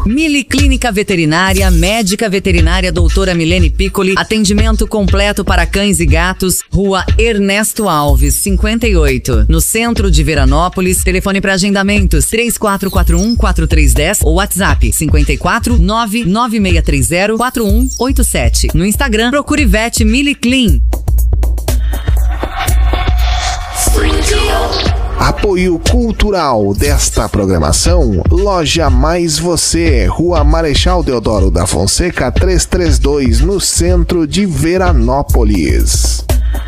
Mili Clínica Veterinária, médica veterinária doutora Milene Piccoli, atendimento completo para cães e gatos, Rua Ernesto Alves, 58, no centro de Veranópolis. Telefone para agendamentos 3441-4310 ou WhatsApp 549-9630-4187. No Instagram, procure Vet Mili Clean. Apoio cultural desta programação: Loja Mais Você, Rua Marechal Deodoro da Fonseca 332, no centro de Veranópolis.